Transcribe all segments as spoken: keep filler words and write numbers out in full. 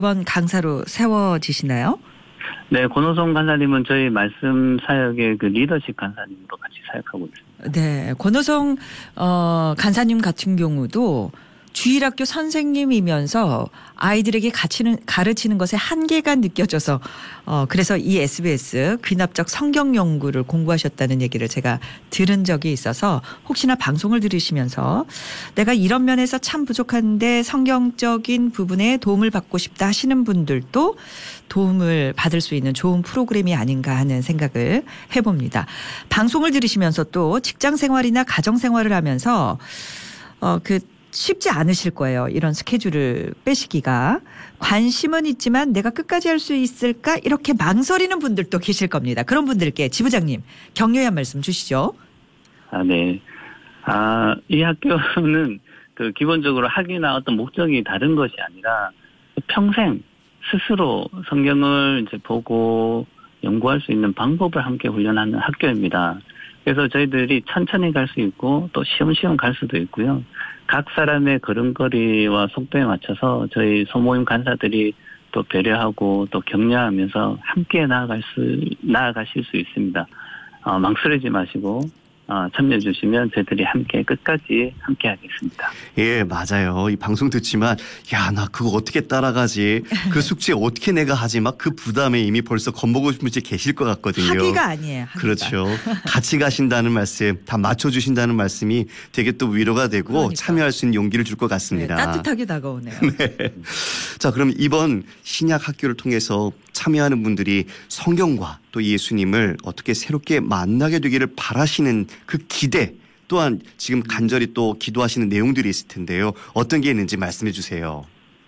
이번 강사로 세워지시나요? 네, 권호성 간사님은 저희 말씀 사역의 그 리더십 간사님으로 같이 사역하고 있습니다. 네, 권호성 어, 간사님 같은 경우도 주일학교 선생님이면서 아이들에게 가르치는, 가르치는 것에 한계가 느껴져서 어, 그래서 이 에스비에스 귀납적 성경 연구를 공부하셨다는 얘기를 제가 들은 적이 있어서 혹시나 방송을 들으시면서 내가 이런 면에서 참 부족한데 성경적인 부분에 도움을 받고 싶다 하시는 분들도 도움을 받을 수 있는 좋은 프로그램이 아닌가 하는 생각을 해봅니다. 방송을 들으시면서 또 직장 생활이나 가정 생활을 하면서 어, 그 쉽지 않으실 거예요. 이런 스케줄을 빼시기가. 관심은 있지만 내가 끝까지 할 수 있을까? 이렇게 망설이는 분들도 계실 겁니다. 그런 분들께 지부장님 격려의 한 말씀 주시죠. 아, 네. 아, 이 학교는 그 기본적으로 학위나 어떤 목적이 다른 것이 아니라 평생 스스로 성경을 이제 보고 연구할 수 있는 방법을 함께 훈련하는 학교입니다. 그래서 저희들이 천천히 갈 수 있고 또 시험시험 갈 수도 있고요. 각 사람의 걸음걸이와 속도에 맞춰서 저희 소모임 간사들이 또 배려하고 또 격려하면서 함께 나아갈 수, 나아가실 수 있습니다. 어, 망설이지 마시고 어, 참여해 주시면 저희들이 함께 끝까지 함께 하겠습니다. 예, 맞아요. 이 방송 듣지만 야, 나 그거 어떻게 따라가지? 그 숙제 어떻게 내가 하지? 막 그 부담에 이미 벌써 겁먹고 싶은 분이 계실 것 같거든요. 학위가 아니에요. 학위가. 그렇죠. 같이 가신다는 말씀, 다 맞춰주신다는 말씀이 되게 또 위로가 되고 그러니까. 참여할 수 있는 용기를 줄 것 같습니다. 네, 따뜻하게 다가오네요. 네. 자, 그럼 이번 신약 학교를 통해서 참여하는 분들이 성경과 또 예수님을 어떻게 새롭게 만나게 되기를 바라시는 그 기대 또한 지금 간절히 또 기도하시는 내용들이 있을 텐데요. 어떤 게 있는지 말씀해 주세요.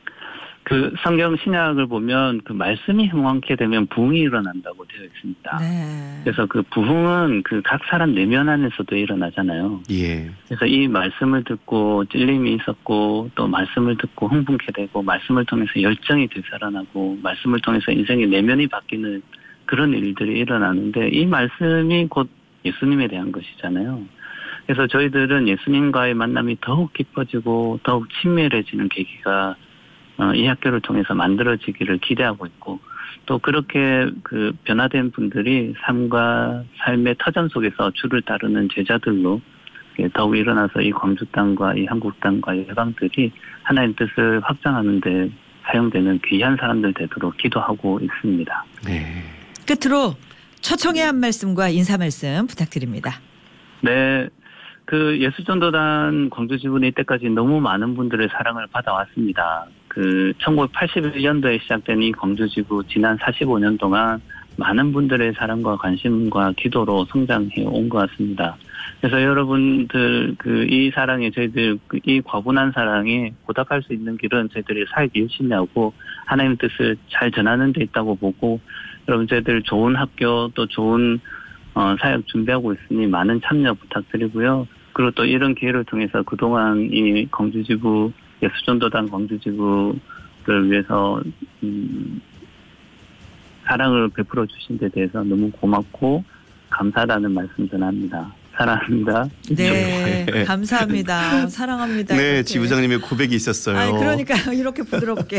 그 성경 신약을 보면 그 말씀이 흥왕케 되면 부흥이 일어난다고 되어 있습니다. 네. 그래서 그 부흥은 그 각 사람 내면 안에서도 일어나잖아요. 예. 그래서 이 말씀을 듣고 찔림이 있었고 또 말씀을 듣고 흥분케 되고 말씀을 통해서 열정이 되살아나고 말씀을 통해서 인생의 내면이 바뀌는 그런 일들이 일어나는데 이 말씀이 곧 예수님에 대한 것이잖아요. 그래서 저희들은 예수님과의 만남이 더욱 깊어지고 더욱 친밀해지는 계기가 이 학교를 통해서 만들어지기를 기대하고 있고 또 그렇게 그 변화된 분들이 삶과 삶의 터전 속에서 주를 따르는 제자들로 더욱 일어나서 이 광주 땅과 이 한국 땅과 열방들이 하나님의 뜻을 확장하는 데 사용되는 귀한 사람들 되도록 기도하고 있습니다. 네. 끝으로 초청의 한 말씀과 인사 말씀 부탁드립니다. 네. 그 예수전도단 광주 지부는 이때까지 너무 많은 분들의 사랑을 받아왔습니다. 그 천구백팔십일 년도에 시작된 이 광주 지부 지난 사십오 년 동안 많은 분들의 사랑과 관심과 기도로 성장해 온 것 같습니다. 그래서 여러분들 그 이 사랑에 저희들 이 과분한 사랑에 보답할 수 있는 길은 저희들이 사역 열심히 하고 하나님의 뜻을 잘 전하는 데 있다고 보고 여러분 저희들 좋은 학교 또 좋은 어, 사역 준비하고 있으니 많은 참여 부탁드리고요. 그리고 또 이런 기회를 통해서 그동안 이 광주지부 예수전도단 광주지부를 위해서 음, 사랑을 베풀어 주신 데 대해서 너무 고맙고 감사하다는 말씀 전합니다. 사랑합니다. 네, 감사합니다. 사랑합니다. 네, 이렇게. 지부장님의 고백이 있었어요. 아니, 그러니까 이렇게 부드럽게.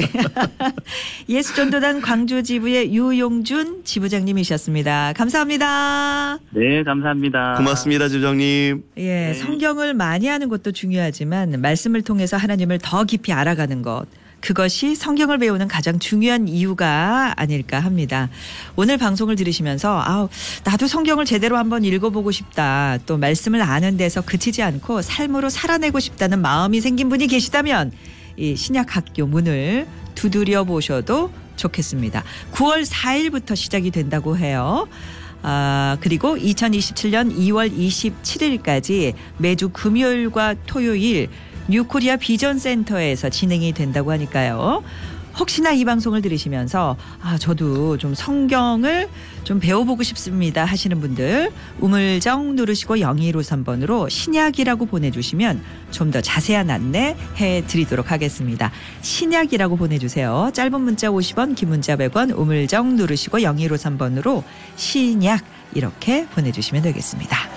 예수전도단 광주지부의 유용준 지부장님이셨습니다. 감사합니다. 네, 감사합니다. 고맙습니다, 지부장님. 예, 네. 성경을 많이 하는 것도 중요하지만 말씀을 통해서 하나님을 더 깊이 알아가는 것. 그것이 성경을 배우는 가장 중요한 이유가 아닐까 합니다. 오늘 방송을 들으시면서 아우 나도 성경을 제대로 한번 읽어보고 싶다. 또 말씀을 아는 데서 그치지 않고 삶으로 살아내고 싶다는 마음이 생긴 분이 계시다면 이 신약학교 문을 두드려 보셔도 좋겠습니다. 구월 사일부터 시작이 된다고 해요. 아, 그리고 이천이십칠 년 이월 이십칠일까지 매주 금요일과 토요일 뉴코리아 비전센터에서 진행이 된다고 하니까요. 혹시나 이 방송을 들으시면서 아 저도 좀 성경을 좀 배워보고 싶습니다 하시는 분들 우물정 누르시고 영일오삼 번으로 신약이라고 보내주시면 좀 더 자세한 안내 해드리도록 하겠습니다. 신약이라고 보내주세요. 짧은 문자 오십 원 긴 문자 백 원 우물정 누르시고 영일오삼 번으로 신약 이렇게 보내주시면 되겠습니다.